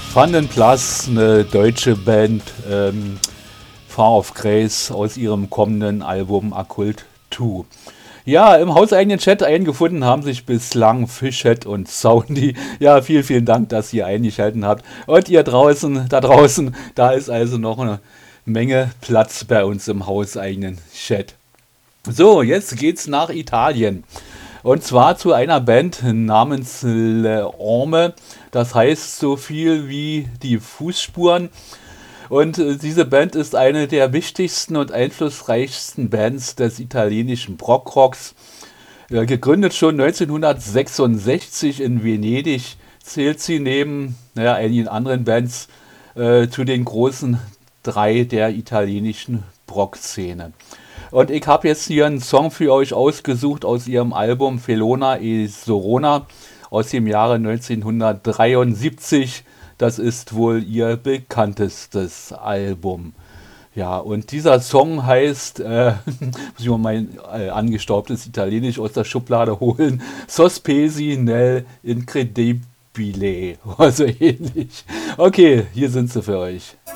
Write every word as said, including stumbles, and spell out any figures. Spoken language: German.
Fun and Plus, eine deutsche Band, ähm, Far of Grace aus ihrem kommenden Album Occult zwei. Ja, im hauseigenen Chat eingefunden haben sich bislang Fishhead und Soundy. Ja, vielen, vielen Dank, dass ihr eingeschaltet habt. Und ihr draußen, da draußen, da ist also noch eine Menge Platz bei uns im hauseigenen Chat. So, jetzt geht's nach Italien. Und zwar zu einer Band namens Le Orme. Das heißt so viel wie die Fußspuren. Und äh, diese Band ist eine der wichtigsten und einflussreichsten Bands des italienischen Prog-Rocks. Äh, gegründet schon neunzehnhundertsechsundsechzig in Venedig, zählt sie neben naja, einigen anderen Bands äh, zu den großen drei der italienischen Prog-Szene. Und ich habe jetzt hier einen Song für euch ausgesucht aus ihrem Album Felona e Sorona aus dem Jahre neunzehnhundertdreiundsiebzig. Das ist wohl ihr bekanntestes Album. Ja, und dieser Song heißt, äh, muss ich mal mein äh, angestaubtes Italienisch aus der Schublade holen, Sospesi nel Incredibile, also ähnlich. Okay, hier sind sie für euch.